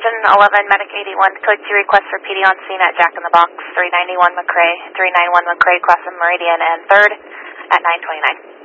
Engine 11, Medic 81, code 2 request for PD on scene at Jack in the Box, 391 McRae, 391 McRae, crossing Meridian and 3rd at 929.